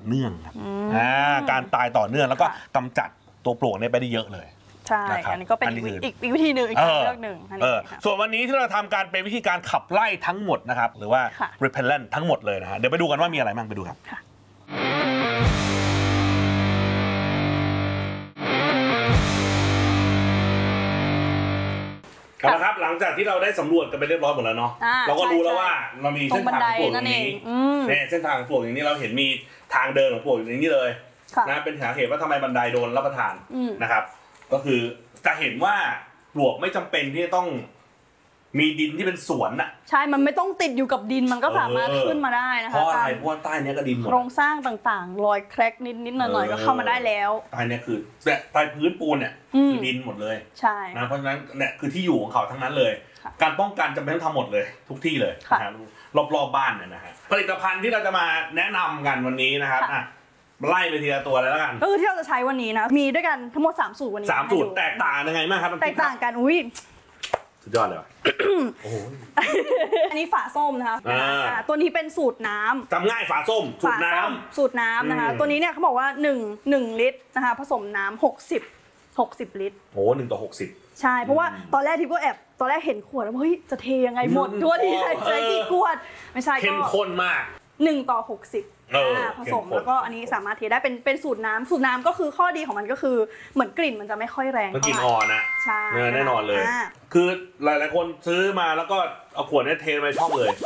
เนื่องครับการตายต่อเนื่องแล้วก็กำจัดตัวปลวกเนี่ยไปได้เยอะเลยใช่อันนี้ก็เป็นอีกวิธีหนึ่งอีกเรื่องหนึ่งส่วนวันนี้ที่เราทำการเป็นวิธีการขับไล่ทั้งหมดนะครับหรือว่า repellent ทั้งหมดเลยนะฮะเดี๋ยวไปดูกันว่ามีอะไรบ้างไปดูครับนะครับหลังจากที่เราได้สำรวจกันไปเรียบร้อยหมดแล้วเนาะเราก็รู้แล้วว่าเรามีเส้นทางปลวกอย่างนี้เส้นทางปลวกอย่างนี้เราเห็นมีทางเดินของปลวกอย่างนี้เลยนะเป็นสาเหตุว่าทำไมบันไดโดนรับประทานนะครับก็คือจะเห็นว่าปลวกไม่จำเป็นที่จะต้องมีดินที่เป็นสวนน่ะใช่มันไม่ต้องติดอยู่กับดินมันก็สามารถขึ้นมาได้นะคะเพราะอะไรเพราะว่าใต้นี้ก็ดินหมดโครงสร้างต่างๆรอยแครกนิดๆหน่อยๆก็เข้ามาได้แล้วใต้นี้คือใต้พื้นปูนเนี่ยคือดินหมดเลยใช่นะเพราะฉะนั้นเนี่ยคือที่อยู่ของเขาทั้งนั้นเลยการป้องกันจำเป็นต้องทำหมดเลยทุกที่เลยนะรอบๆบ้านเนี่ยนะฮะผลิตภัณฑ์ที่เราจะมาแนะนำกันวันนี้นะครับไล่ไปทีละตัวเลยแล้วกันก็คือที่เราจะใช้วันนี้นะมีด้วยกันทั้งหมด3สูตรวันนี้ 3สูตรแตกต่างยังไงบ้างครับแตกต่างกันอุ้ยสุดยอดเลยโอ้โหอันนี้ฝาส้มนะคะตัวนี้เป็นสูตรน้ำจำง่ายฝาส้มสูตรน้ำนะคะตัวนี้เนี่ยเขาบอกว่า1ลิตรนะคะผสมน้ำ60ลิตรโอ้1 ต่อ 60 ใช่เพราะว่าตอนแรกที่ก็แอบตอนแรกเห็นขวดแล้วเฮ้ยจะเทยังไงหมดตัวที่ใช้กี่ขวดไม่ใช่ก็เข้มข้นมาก 1 ต่อ 60ผสมแล้วก็อันนี้สามารถเทได้เป็นสูตรน้ำก็คือข้อดีของมันก็คือเหมือนกลิ่นมันจะไม่ค่อยแรงมันกลิ่นอ่อนนะใช่แน่นอนเลยคือหลายๆคนซื้อมาแล้วก็เอาขวดนี้เทไปช่องเลย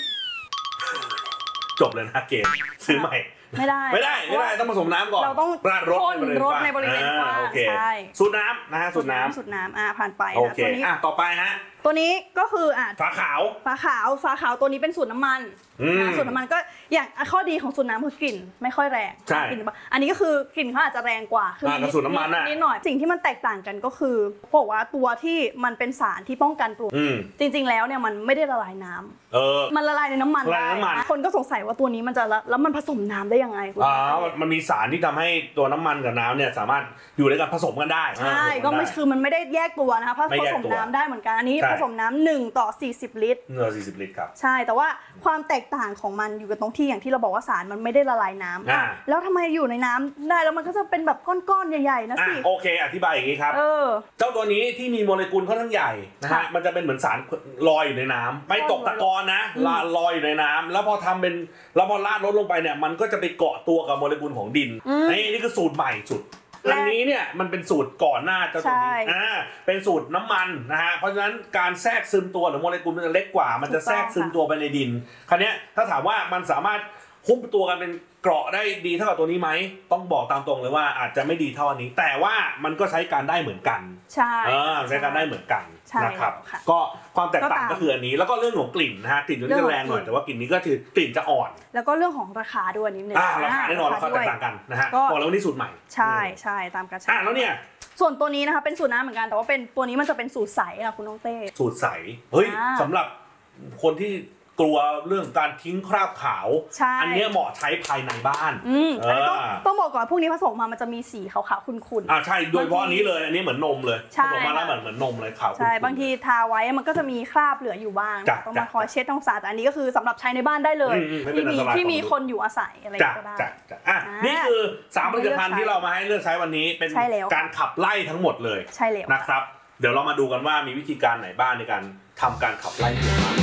จบเลยนะเกมซื้อใหม่ไม่ได้ต้องผสมน้ำก่อนเราต้องราดรสในบริเวณกว้างใช่สูตรน้ำนะฮะสูตรน้ำผ่านไปนะตัวนี้ต่อไปฮะตัวนี้ก็คือฝาขาวตัวนี้เป็นสูตรน้ำมันสูตรน้ำมันก็อย่างข้อดีของสูตรน้ำคือกลิ่นไม่ค่อยแรงอันนี้ก็คือกลิ่นเขาอาจจะแรงกว่าคือสูตรน้ำมันนิดหน่อยสิ่งที่มันแตกต่างกันก็คือบอกว่าตัวที่มันเป็นสารที่ป้องกันปลวกจริงๆแล้วเนี่ยมันไม่ได้ละลายน้ำมันละลายในน้ำมันได้คนก็สงสัยว่าตัวนี้มันจะแล้วมันผสมน้ำได้ยังไงมันมีสารที่ทำให้ตัวน้ำมันกับน้ำเนี่ยสามารถอยู่ด้วยกันผสมกันได้ใช่ก็ไม่คือมันไม่ได้แยกตัวนะคะผสมน้ำได้เหมือนกันอันนี้ผสมน้ำ1 ต่อ 40ลิตร 40ลิตรครับใช่แต่ว่าความแตกต่างของมันอยู่กับตรงที่อย่างที่เราบอกว่าสารมันไม่ได้ละลายน้ำแล้วทำไมอยู่ในน้ำได้แล้วมันก็จะเป็นแบบก้อนๆใหญ่ๆนะสิโอเคอธิบายอย่างนี้ครับเจ้าตัวนี้ที่มีโมเลกุลค่อนข้างใหญ่นะฮะมันจะเป็นเหมือนสารลอยอยู่ในน้ำไม่ตกตะกอนนะลอยอยู่ในน้ำแล้วพอราดลดลงไปเนี่ยมันก็จะไปเกาะตัวกับโมเลกุลของดินนี่คือสูตรใหม่สุดอันนี้เนี่ยมันเป็นสูตรก่อนหน้าเจ้าตัวนี้เป็นสูตรน้ำมันนะฮะเพราะฉะนั้นการแทรกซึมตัวหรือโมเลกุลมันจะเล็กกว่ามันจะแทรกซึมตัวไปในดินคราวนี้ถ้าถามว่ามันสามารถหุ้มตัวกันเป็นเกราะได้ดีเท่ากับตัวนี้ไหมต้องบอกตามตรงเลยว่าอาจจะไม่ดีเท่าอันนี้แต่ว่ามันก็ใช้การได้เหมือนกันใช่ใช้การได้เหมือนกันนะครับก็ความแตกต่างก็คืออันนี้แล้วก็เรื่องของกลิ่นนะฮะกลิ่นตัวนี้จะแรงหน่อยแต่ว่ากลิ่นนี้ก็คือกลิ่นจะอ่อนแล้วก็เรื่องของราคาด้วยนิดนึงราคาแน่นอนราคาแตกต่างกันนะฮะบอกแล้วว่านี่สูตรใหม่ใช่ตามกระแสแล้วเนี่ยส่วนตัวนี้นะคะเป็นสูตรน้ำเหมือนกันแต่ว่าเป็นตัวนี้มันจะเป็นสูตรใสค่ะคุณน้องเต้สูตรใสเฮ้ยสำหรับคนที่กลัวเรื่องการทิ้งคราบขาวอันนี้เหมาะใช้ภายในบ้านอันนี้ต้องบอกก่อนพวกนี้ผสมมามันจะมีสีขาวๆขุ่นๆใช่โดยเฉพาะอันนี้เลยอันนี้เหมือนนมเลยผสมมาแล้วเหมือนนมเลยขาวใช่บางทีทาไว้มันก็จะมีคราบเหลืออยู่บ้างต้องมาคอยเช็ดต้องสะอาดแต่อันนี้ก็คือสำหรับใช้ในบ้านได้เลยที่มีคนอยู่อาศัยอะไรก็ได้นี่คือ3ผลิตภัณฑ์ที่เรามาให้เลือกใช้วันนี้เป็นการขับไล่ทั้งหมดเลยนะครับเดี๋ยวเรามาดูกันว่ามีวิธีการไหนบ้างในการทำการขับไล่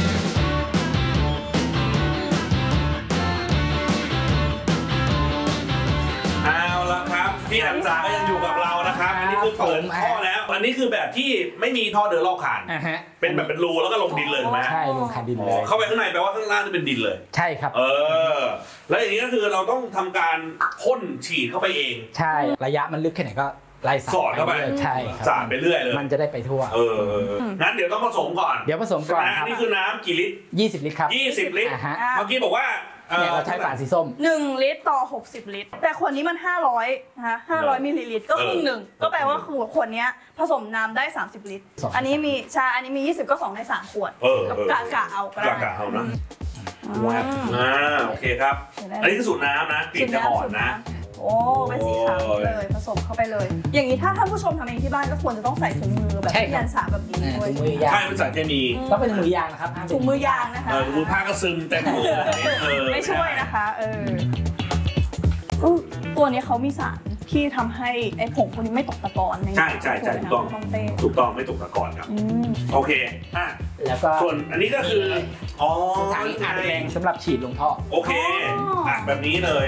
เอาละครับพี่อันสาก็ยังอยู่กับเรานะครับอันนี้คือเปิดท่อแล้วอันนี้คือแบบที่ไม่มีท่อเดินรอบคานเป็นแบบเป็นรูแล้วก็ลงดินเลยถูกไหมใช่ลงคานดินเลยเข้าไปข้างในแปลว่าข้างล่างจะเป็นดินเลยใช่ครับแล้วอย่างนี้ก็คือเราต้องทำการพ่นฉีดเข้าไปเองใช่ระยะมันลึกแค่ไหนก็ไล่สอดเข้าไปใช่ครับสาดไปเรื่อยเลยมันจะได้ไปทั่วงั้นเดี๋ยวต้องผสมก่อนเดี๋ยวผสมก่อนครับนี่คือน้ำกี่ลิตร 20ลิตรครับ 20ลิตรเมื่อกี้บอกว่าเนี่ยเราใช้ฝาสีส้ม 1ลิตรต่อ60ลิตรแต่ขวดนี้มัน500นะคะ500มิลลิลิตรก็ครึ่งหนึ่งก็แปลว่าขวดนี้ผสมน้ำได้30ลิตรอันนี้มี20ก็2ใน3ขวดกะเอาก็ได้กะเอานะโอเคครับอันนี้คือสูตรน้ำนะกลิ่นจะอ่อนนะโอ้เป็นสีขาวเลยผสมเข้าไปเลยอย่างนี้ถ้าท่านผู้ชมทำเองที่บ้านก็ควรจะต้องใส่ถุงมือแบบยันสาแบบนี้ด้วยใช่เป็นสารเคมีต้องเป็นถุงมือยางนะครับถุงมือยางนะคะถุงมือผ้าก็ซึมแต่มือไม่ช่วยนะคะตัวนี้เขามีสารที่ทำให้ไอ้ผงพวกนี้ไม่ตกตะกอนในใช่ถูกต้องต้องเต้ถูกต้องไม่ตกตะกอนครับโอเคอ่ะแล้วก็ส่วนอันนี้ก็คืออ๋อถังอัดแรงสำหรับฉีดลงท่อโอเคอัดแบบนี้เลย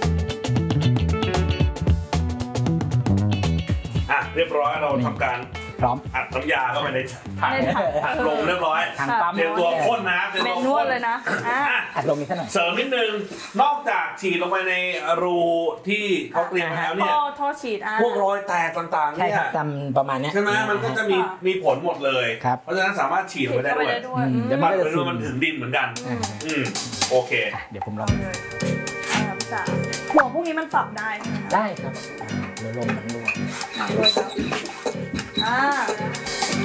อ่ะเรียบร้อยเราทำการพร้อมอัดน้ำยาเข้าไปในถังในถังอัดลงเรียบร้อยถังปั๊มเตรียมตัวพ่นนะเมนนวดเลยนะอ่ะอ่ะอัดลงนี้เท่าไหร่เสริมนิดนึงนอกจากฉีดลงไปในรูที่เขาเตรียมมาแล้วเนี่ยท่อฉีดอ่ะพวกรอยแตกต่างๆใช่เนี่ครับยตามประมาณเนี้ยใช่ไหมมันก็จะมีผลหมดเลยครับเพราะฉะนั้นสามารถฉีดลงฉีไปดได้เข้าไปด้วยได้ด้วยเดี๋ยวมัมัน นก็เป็จะนซึมมันถึงดินเหมือนกันอ่าโอเคเดี๋ยวผมลลออง งเลยครับจ้ะหัวพวกนี้มันปรับได้ใช่ไหมคะได้ครับเดี๋ยวลมมันรั่วหมักเลยครับอ่า